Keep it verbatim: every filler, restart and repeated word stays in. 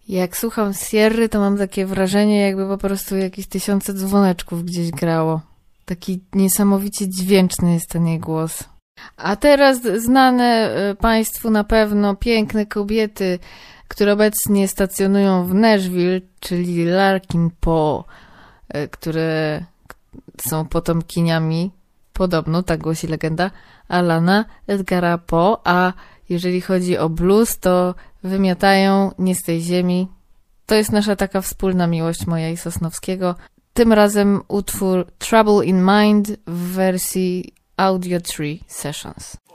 Jak słucham Sierry, to mam takie wrażenie, jakby po prostu jakieś tysiące dzwoneczków gdzieś grało. Taki niesamowicie dźwięczny jest ten jej głos. A teraz znane Państwu na pewno piękne kobiety, które obecnie stacjonują w Nashville, czyli Larkin Poe, które są potomkiniami, podobno, tak głosi legenda, Alana Edgara Poe, a jeżeli chodzi o blues, to wymiatają nie z tej ziemi. To jest nasza taka wspólna miłość, moja i Sosnowskiego. Tym razem utwór Trouble in Mind w wersji Audio Tree Sessions.